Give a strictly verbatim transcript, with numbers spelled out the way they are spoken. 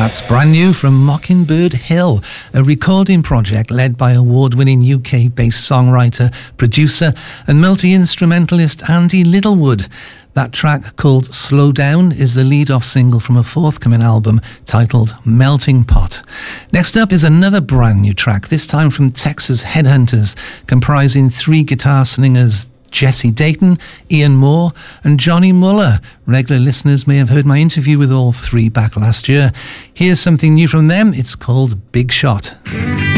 That's brand new from Mockingbird Hill, a recording project led by award-winning U K-based songwriter, producer and multi-instrumentalist Andy Littlewood. That track, called Slow Down, is the lead-off single from a forthcoming album titled Melting Pot. Next up is another brand new track, this time from Texas Headhunters, comprising three guitar slingers, Jesse Dayton, Ian Moore and Johnny Muller. Regular listeners may have heard my interview with all three back last year. Here's something new from them. It's called Big Shot.